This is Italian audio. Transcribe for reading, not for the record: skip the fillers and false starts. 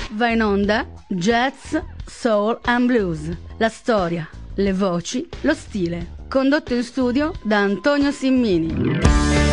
Va in onda Jazz, Soul and Blues. La storia, le voci, lo stile. Condotto in studio da Antonio Simmini.